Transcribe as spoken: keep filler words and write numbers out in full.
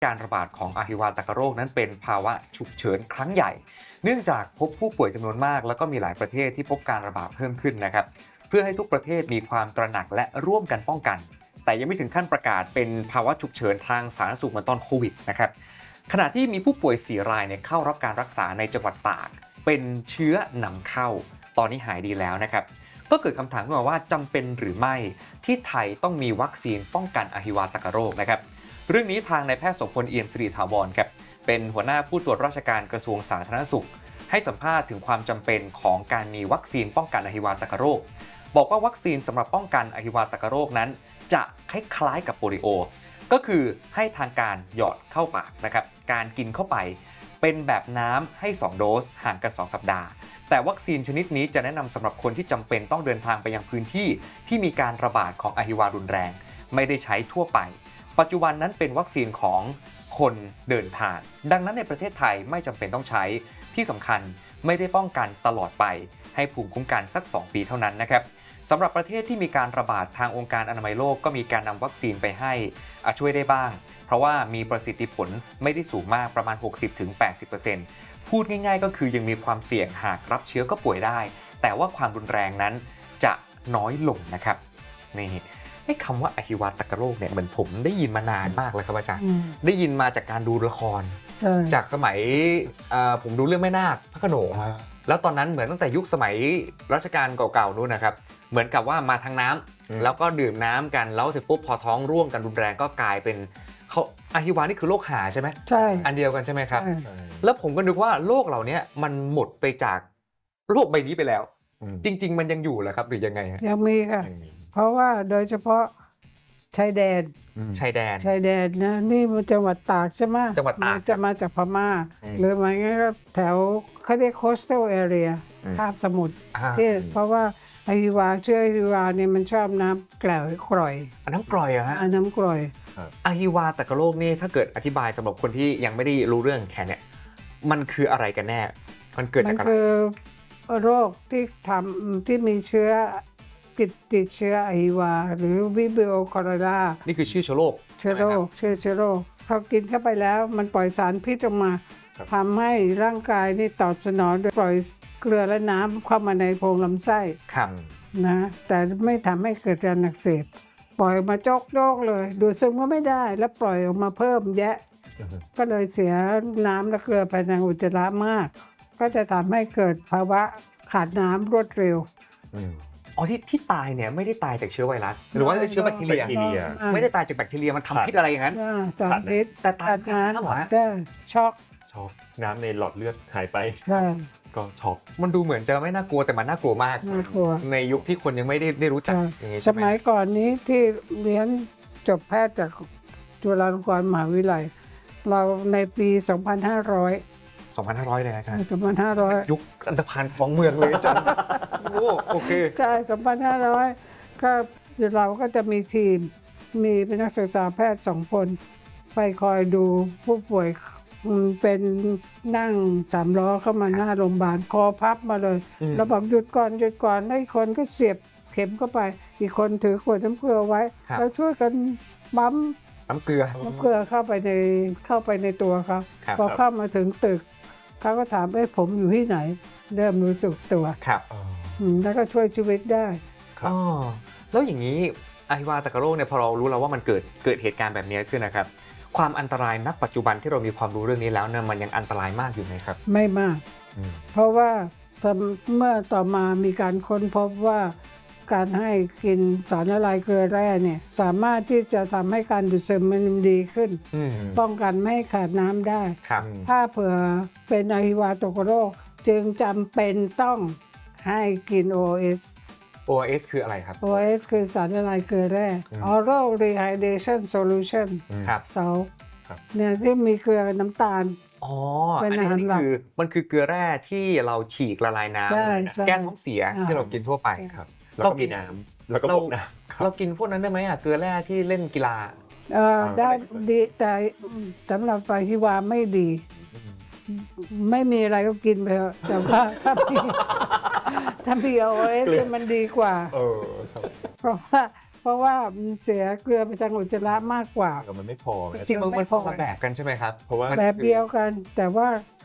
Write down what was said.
การระบาดของอหิวาตกโรคนั้นเป็นภาวะฉุกเฉินครั้งใหญ่เนื่องจากพบผู้ป่วยจำนวนมากแล้วก็มีหลายประเทศที่พบการระบาดเพิ่มขึ้นนะครับเพื่อให้ทุกประเทศมีความตระหนักและร่วมกันป้องกันแต่ยังไม่ถึงขั้นประกาศเป็นภาวะฉุกเฉินทางสาธารณสุขเหมือนตอนโควิดนะครับขณะที่มีผู้ป่วยสี่รายเนี่ยเข้ารับการรักษาในจังหวัดตากเป็นเชื้อนำเข้าตอนนี้หายดีแล้วนะครับก็เกิดคำถามขึ้นมาว่าจำเป็นหรือไม่ที่ไทยต้องมีวัคซีนป้องกันอหิวาตกโรคนะครับเรื่องนี้ทางนายแพทย์โสมพลเอี่ยมสิริถาวรครับเป็นหัวหน้าผู้ตรวจราชการกระทรวงสาธารณสุขให้สัมภาษณ์ถึงความจำเป็นของการมีวัคซีนป้องกันอหิวาตกโรคบอกว่าวัคซีนสำหรับป้องกันอหิวาตกโรคนั้นจะคล้ายๆกับโปลิโอก็คือให้ทางการหยอดเข้าปากนะครับการกินเข้าไปเป็นแบบน้ำให้สองโดสห่างกันสองสัปดาห์แต่วัคซีนชนิดนี้จะแนะนำสำหรับคนที่จำเป็นต้องเดินทางไปยังพื้นที่ที่มีการระบาดของอหิวารุนแรงไม่ได้ใช้ทั่วไปปัจจุบันนั้นเป็นวัคซีนของคนเดินทางดังนั้นในประเทศไทยไม่จำเป็นต้องใช้ที่สำคัญไม่ได้ป้องกันตลอดไปให้ภูมิคุ้มกันสักสองปีเท่านั้นนะครับสำหรับประเทศที่มีการระบาดทางองค์การอนามัยโลกก็มีการนำวัคซีนไปให้ช่วยได้บ้างเพราะว่ามีประสิทธิผลไม่ได้สูงมากประมาณ หกสิบถึงแปดสิบเปอร์เซ็นต์ พูดง่ายๆก็คือยังมีความเสี่ยงหากรับเชื้อก็ป่วยได้แต่ว่าความรุนแรงนั้นจะน้อยลงนะครับนี่ไอ้คำว่าอหิวาตกโรคเนี่ยเหมือนผมได้ยินมานานมากแล้วครับอาจารย์ได้ยินมาจากการดูละครจากสมัยผมดูเรื่องแม่นาคพระโขนงแล้วตอนนั้นเหมือนตั้งแต่ยุคสมัยรัชกาลเก่าๆนู้นนะครับเหมือนกับว่ามาทางน้ำแล้วก็ดื่มน้ำกันแล้วเสร็จปุ๊บพอท้องร่วงกันรุนแรงก็กลายเป็นเขาอหิวานี่คือโรคหาใช่ไหมใช่อันเดียวกันใช่ไหมครับแล้วผมก็นึกว่าโรคเหล่านี้มันหมดไปจากโลกใบนี้ไปแล้วจริงๆมันยังอยู่เหรอครับหรือยังไงยังมีค่ะเพราะว่าโดยเฉพาะชายแดนชายแดนชายแดนนะนี่มันจังหวัดตากใช่ไหมจังหวัดตากจะมาจากพม่าหรือไม่งั้นก็แถวเขาเรียก coastal area คาบสมุทรที่เพราะว่าอหิวาเชื้ออหิวาเนี่ยมันชอบน้ำกร่อยกร่อยน้ำกร่อยอะฮะน้ำกร่อยอหิวาตกโรคนี่ถ้าเกิดอธิบายสำหรับคนที่ยังไม่ได้รู้เรื่องแค่นี้มันคืออะไรกันแน่มันเกิดจากอะไรมันคือโรคที่ทำที่มีเชื้อติดติดเชื้ออหิวาหรือวิบริโอคอเรรานี่คือชื่อเชื้อโรคเชื้อโรคเชื้อเชื้อโรคพอกินเข้าไปแล้วมันปล่อยสารพิษออกมาทำให้ร่างกายนี่ตอบสนองโดยปล่อยเกลือและน้ำเข้ามาในโพรงลำไส้นะแต่ไม่ทำให้เกิดการอักเสบปล่อยมาโจกโจกเลยดูดซึมก็ไม่ได้แล้วปล่อยออกมาเพิ่มแยะก็เลยเสียน้ำและเกลือภายในอุจจาระมากก็จะทำให้เกิดภาวะขาดน้ำรวดเร็วอ๋อที่ที่ตายเนี่ยไม่ได้ตายจากเชื้อไวรัสหรือว่าเชื้อแบคทีเรียไม่ได้ตายจากแบคทีเรียมันทำพิษอะไรอย่างนั้นขาดพิษแต่ตายน้ำได้ช็อกช็อกน้ำในหลอดเลือดหายไปก็ช็อกมันดูเหมือนจะไม่น่ากลัวแต่มันน่ากลัวมากในยุคที่คนยังไม่ได้ได้รู้จักสมัยก่อนนี้ที่เรียนจบแพทย์จากจุฬาลงกรณ์มหาวิทยาลัยเราในปีสองพันห้าร้อยสองพันห้าร้อยเลยอาจารย์สองพันห้าร้อยยุคอันธพาลของเมืองเลยอาจารย์โอ้โอเคใช่สองพันห้าร้อยก็เราก็จะมีทีมมีเป็นนักศึกษาแพทย์สองคนไปคอยดูผู้ป่วยเป็นนั่งสามล้อเข้ามาหน้าโรงพยาบาลคอพับมาเลยแล้วบอกหยุดก่อนหยุดก่อนให้คนก็เสียบเข็มเข้าไปอีกคนถือขวดน้ำเกลือไว้แล้วช่วยกันปั๊มน้ำเกลือน้ำเกลือเข้าไปในเข้าไปในตัวเขาพอเข้ามาถึงตึกเขาก็ถามเอ้ผมอยู่ที่ไหนเริ่มรู้สึกตัวครับแล้วก็ช่วยชีวิตได้อ๋อแล้วอย่างนี้อหิวาตกโรคเนี่ยพอเรารู้แล้วว่ามันเกิดเกิดเหตุการณ์แบบนี้ขึ้นนะครับความอันตรายณปัจจุบันที่เรามีความรู้เรื่องนี้แล้วเนี่ยมันยังอันตรายมากอยู่ไหมครับไม่มากเพราะว่าเมื่อต่อมามีการค้นพบว่าการให้กินสารละลายเกลือแร่เนี่ยสามารถที่จะทำให้การดูดซึมมันดีขึ้นป้องกันไม่ให้ขาดน้ำได้ถ้าเผื่อเป็นอหิวาตกโรคจึงจำเป็นต้องให้กิน โอ เอสโอ เอส คืออะไรครับโอ เอส คือสารละลายเกลือแร่ Oral Rehydration Solution ครับเซาเนี่ยที่มีเกลือน้ำตาลอ๋ออันนี้คือมันคือเกลือแร่ที่เราฉีกละลายน้ำแก้ท้องเสียที่เรากินทั่วไปครับแล้วก็มีน้ำแล้วก็พวกน้ำเรากินพวกนั้นได้ไหมอ่ะเกลือแร่ที่เล่นกีฬาเออได้ดีแต่สำหรับอหิวาไม่ดีไม่มีอะไรก็กินไปเถอะแต่ว่าถ้ามีถ้ามี โอ เอส มันดีกว่าเพราะว่าเพราะว่ามันเสียเกลือไปทางอุจจาระมากกว่ามันไม่พอจริงๆมันมันคนละแบบกันใช่ไหมครับเพราะว่าแบบเดียวกัน แต่ว่า